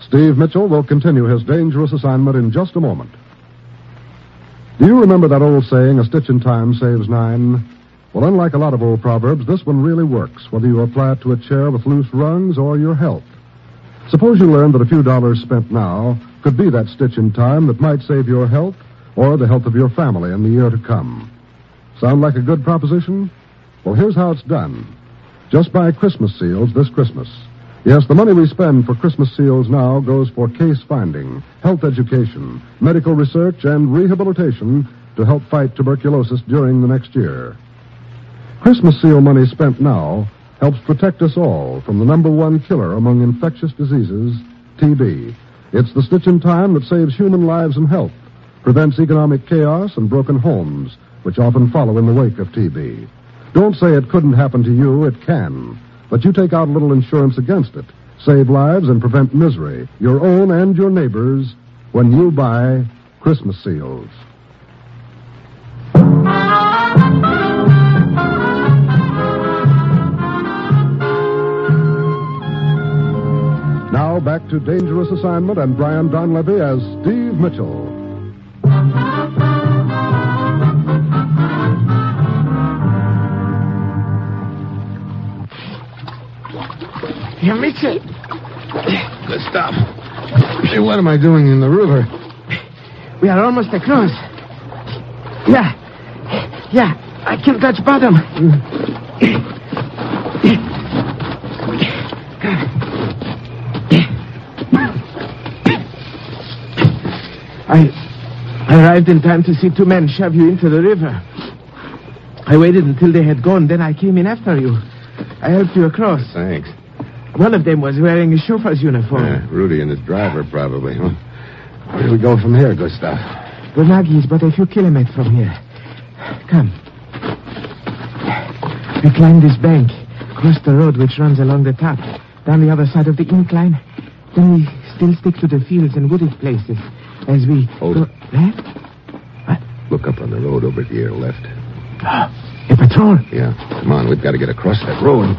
Steve Mitchell will continue his dangerous assignment in just a moment. Do you remember that old saying, a stitch in time saves 9? Well, unlike a lot of old proverbs, this one really works, whether you apply it to a chair with loose rungs or your health. Suppose you learned that a few dollars spent now could be that stitch in time that might save your health or the health of your family in the year to come. Sound like a good proposition? Well, here's how it's done. Just buy Christmas seals this Christmas. Yes, the money we spend for Christmas seals now goes for case finding, health education, medical research, and rehabilitation to help fight tuberculosis during the next year. Christmas seal money spent now helps protect us all from the number one killer among infectious diseases, TB. It's the stitch in time that saves human lives and health, prevents economic chaos and broken homes, which often follow in the wake of TB. Don't say it couldn't happen to you, it can. But you take out a little insurance against it. Save lives and prevent misery, your own and your neighbors', when you buy Christmas seals. Now back to Dangerous Assignment and Brian Donlevy as Steve Mitchell. Here, Mitchell. Gustav. Hey, what am I doing in the river? We are almost across. Yeah, I can touch bottom. I arrived in time to see two men shove you into the river. I waited until they had gone, then I came in after you. I helped you across. Thanks. One of them was wearing a chauffeur's uniform. Rudy and his driver, probably. Huh? Where do we go from here, Gustav? Bernagi is but a few kilometers from here. Come. We climb this bank, cross the road which runs along the top, down the other side of the incline. Then we still stick to the fields and wooded places as we... Hold go... it. Left? What? Look up on the road over to your left. A patrol. Yeah. Come on, we've got to get across that road.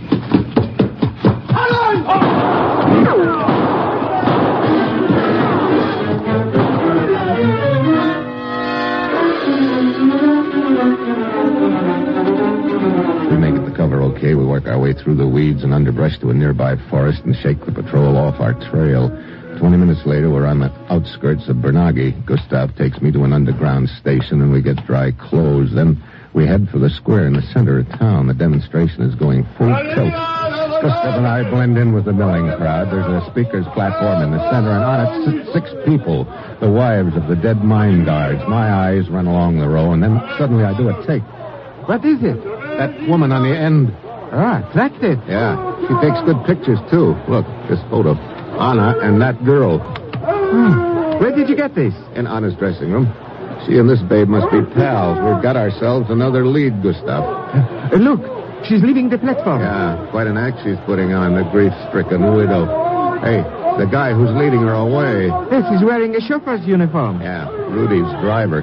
We make it the cover okay. We work our way through the weeds and underbrush to a nearby forest and shake the patrol off our trail. 20 minutes later, we're on the outskirts of Bernagi. Gustav takes me to an underground station, and we get dry clothes. Then we head for the square in the center of town. The demonstration is going full tilt. Gustav and I blend in with the milling crowd. There's a speaker's platform in the center, and on it sit 6 people, the wives of the dead mine guards. My eyes run along the row, and then suddenly I do a take. What is it? That woman on the end. Attractive. Yeah, she takes good pictures, too. Look, this photo. Anna and that girl. Where did you get this? In Anna's dressing room. She and this babe must be pals. We've got ourselves another lead, Gustav. Look, she's leaving the platform. Yeah, quite an act she's putting on, the grief-stricken widow. Hey, the guy who's leading her away. Yes, he's wearing a chauffeur's uniform. Yeah, Rudy's driver.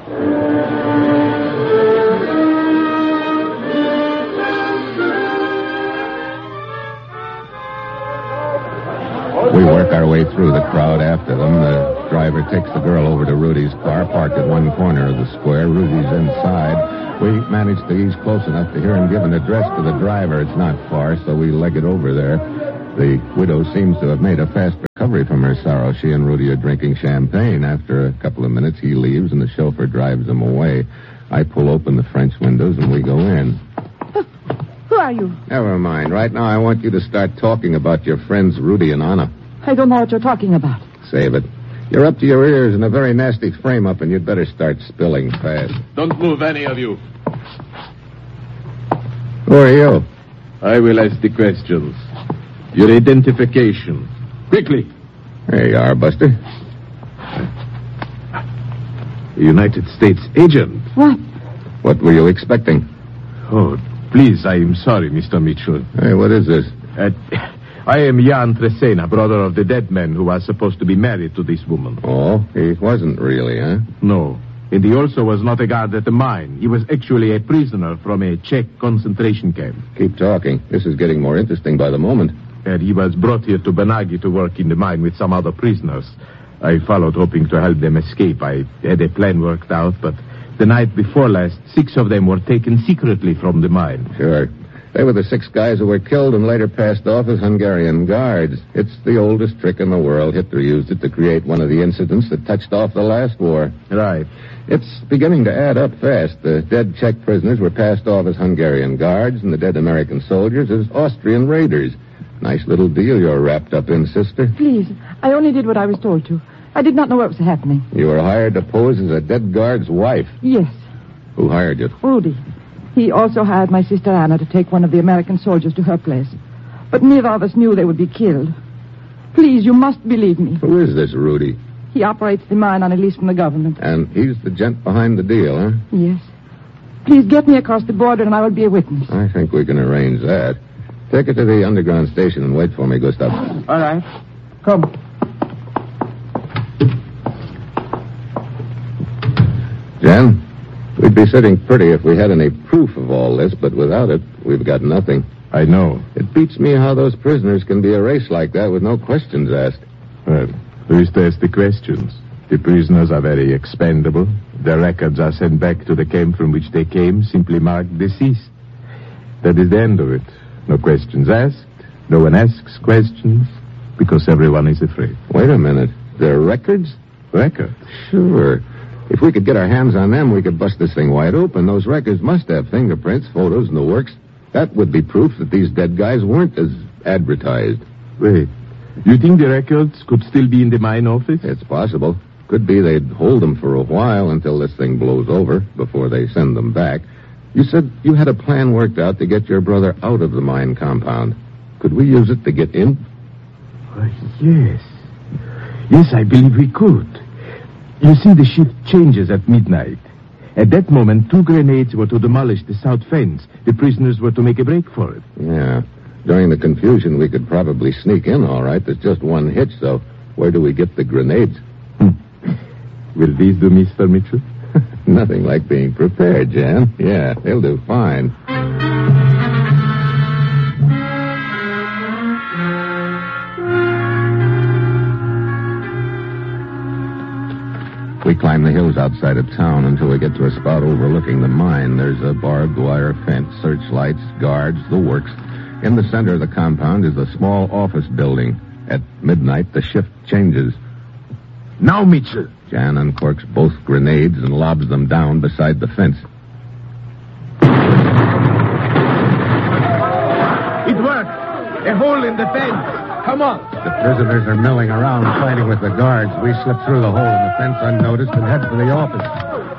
We work our way through the crowd after them. The driver takes the girl over to Rudy's car, parked at one corner of the square. Rudy's inside. We manage to ease close enough to hear him give an address to the driver. It's not far, so we leg it over there. The widow seems to have made a fast recovery from her sorrow. She and Rudy are drinking champagne. After a couple of minutes, he leaves, and the chauffeur drives them away. I pull open the French windows, and we go in. Who are you? Never mind. Right now, I want you to start talking about your friends Rudy and Anna. I don't know what you're talking about. Save it. You're up to your ears in a very nasty frame-up, and you'd better start spilling fast. Don't move, any of you. Who are you? I will ask the questions. Your identification. Quickly. There you are, Buster. A United States agent. What? What were you expecting? Oh, please, I am sorry, Mr. Mitchell. Hey, what is this? I am Jan Tresena, brother of the dead man who was supposed to be married to this woman. Oh, he wasn't really, huh? No. And he also was not a guard at the mine. He was actually a prisoner from a Czech concentration camp. Keep talking. This is getting more interesting by the moment. and he was brought here to Bernaghi to work in the mine with some other prisoners. I followed, hoping to help them escape. I had a plan worked out, but the night before last, 6 of them were taken secretly from the mine. Sure. They were the 6 guys who were killed and later passed off as Hungarian guards. It's the oldest trick in the world. Hitler used it to create one of the incidents that touched off the last war. Right. It's beginning to add up fast. The dead Czech prisoners were passed off as Hungarian guards and the dead American soldiers as Austrian raiders. Nice little deal you're wrapped up in, sister. Please, I only did what I was told to. I did not know what was happening. You were hired to pose as a dead guard's wife. Yes, Who hired you? Rudy. He also hired my sister Anna to take one of the American soldiers to her place. But neither of us knew they would be killed. Please, you must believe me. Who is this Rudy? He operates the mine on a lease from the government. And he's the gent behind the deal, huh? Yes. Please get me across the border and I will be a witness. I think we can arrange that. Take her to the underground station and wait for me, Gustav. All right. Come. Jan, we'd be sitting pretty if we had any proof of all this, but without it, we've got nothing. I know. It beats me how those prisoners can be erased like that with no questions asked. Well, who is to ask the questions? The prisoners are very expendable. Their records are sent back to the camp from which they came, simply marked deceased. That is the end of it. No questions asked. No one asks questions because everyone is afraid. Wait a minute. Their records? Records? Sure. If we could get our hands on them, we could bust this thing wide open. Those records must have fingerprints, photos, and the works. That would be proof that these dead guys weren't as advertised. Wait. You think the records could still be in the mine office? It's possible. Could be they'd hold them for a while until this thing blows over before they send them back. You said you had a plan worked out to get your brother out of the mine compound. Could we use it to get in? Yes. Yes, I believe we could. You see, the shift changes at midnight. At that moment, 2 grenades were to demolish the south fence. The prisoners were to make a break for it. Yeah. During the confusion, we could probably sneak in, all right. There's just one hitch, though. Where do we get the grenades? Will these do, Mr. Mitchell? Nothing like being prepared, Jan. Yeah, they'll do fine. We climb the hills outside of town until we get to a spot overlooking the mine. There's a barbed wire fence, searchlights, guards, the works. In the center of the compound is a small office building. At midnight, the shift changes. Now, Mitchell. Jan uncorks both grenades and lobs them down beside the fence. It worked. A hole in the fence. Come on. The prisoners are milling around, fighting with the guards. We slip through the hole in the fence unnoticed and head for the office.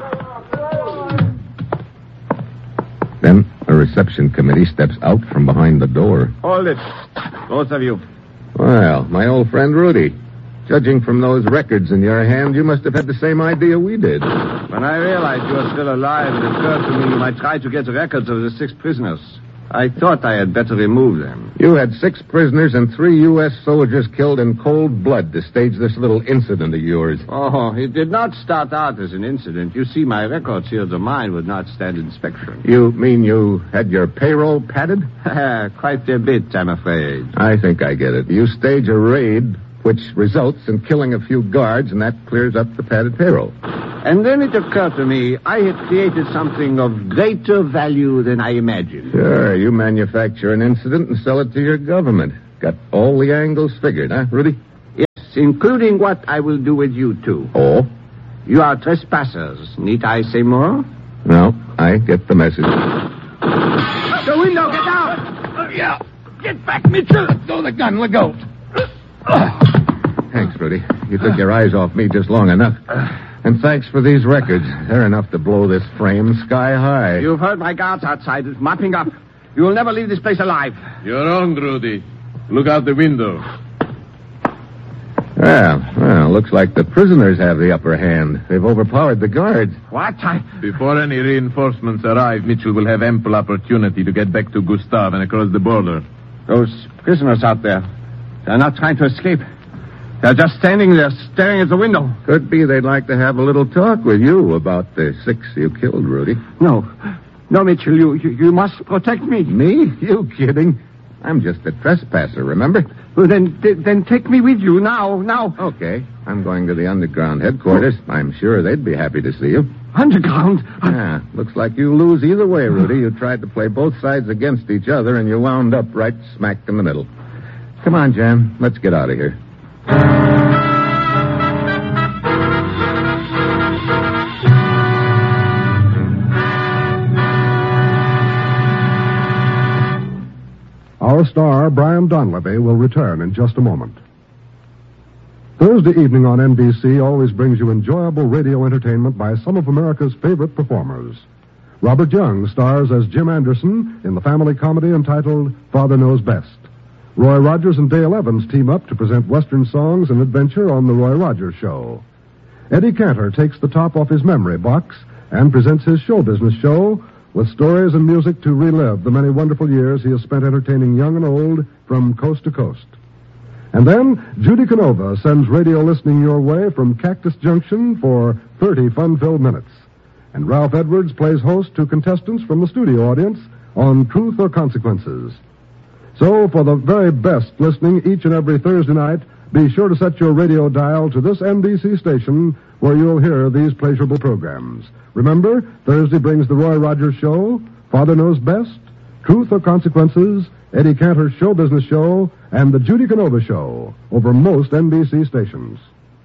Then a reception committee steps out from behind the door. Hold it. Both of you. Well, my old friend Rudy. Judging from those records in your hand, you must have had the same idea we did. When I realized you were still alive, it occurred to me you might try to get the records of the 6 prisoners. I thought I had better remove them. You had 6 prisoners and 3 U.S. soldiers killed in cold blood to stage this little incident of yours. Oh, it did not start out as an incident. You see, my records here at the mine would not stand inspection. You mean you had your payroll padded? Quite a bit, I'm afraid. I think I get it. You stage a raid, which results in killing a few guards, and that clears up the padded payroll. And then it occurred to me I had created something of greater value than I imagined. Sure, you manufacture an incident and sell it to your government. Got all the angles figured, huh, Rudy? Yes, including what I will do with you, too. Oh? You are trespassers. Need I say more? No, I get the message. The window, get out! Yeah. Get back, Mitchell. Throw the gun. Let go. Thanks, Rudy. You took your eyes off me just long enough. And thanks for these records. They're enough to blow this frame sky high. You've heard my guards outside mopping up. You will never leave this place alive. You're wrong, Rudy. Look out the window. Well, looks like the prisoners have the upper hand. They've overpowered the guards. What? Before any reinforcements arrive, Mitchell will have ample opportunity to get back to Gustav and across the border. Those prisoners out there, they're not trying to escape. They're just standing there staring at the window. Could be they'd like to have a little talk with you about the 6 you killed, Rudy. No, Mitchell, you must protect me. Me? You kidding? I'm just a trespasser, remember? Well, then take me with you now. Okay. I'm going to the underground headquarters. I'm sure they'd be happy to see you. Underground? Yeah, looks like you lose either way, Rudy. You tried to play both sides against each other, and you wound up right smack in the middle. Come on, Jan. Let's get out of here. Our star, Brian Donlevy, will return in just a moment. Thursday evening on NBC always brings you enjoyable radio entertainment by some of America's favorite performers. Robert Young stars as Jim Anderson in the family comedy entitled Father Knows Best. Roy Rogers and Dale Evans team up to present Western songs and adventure on The Roy Rogers Show. Eddie Cantor takes the top off his memory box and presents his show business show with stories and music to relive the many wonderful years he has spent entertaining young and old from coast to coast. And then Judy Canova sends radio listening your way from Cactus Junction for 30 fun-filled minutes. And Ralph Edwards plays host to contestants from the studio audience on Truth or Consequences. So, for the very best listening each and every Thursday night, be sure to set your radio dial to this NBC station where you'll hear these pleasurable programs. Remember, Thursday brings the Roy Rogers Show, Father Knows Best, Truth or Consequences, Eddie Cantor's Show Business Show, and the Judy Canova Show over most NBC stations.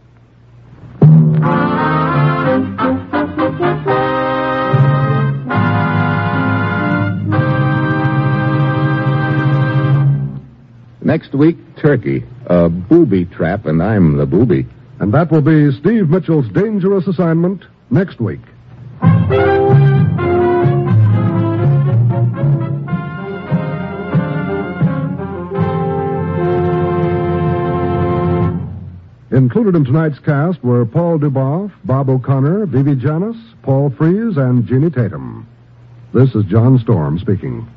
Next week, Turkey. A booby trap, and I'm the booby. And that will be Steve Mitchell's dangerous assignment next week. Included in tonight's cast were Paul Duboff, Bob O'Connor, Vivi Janis, Paul Frees, and Jeannie Tatum. This is John Storm speaking.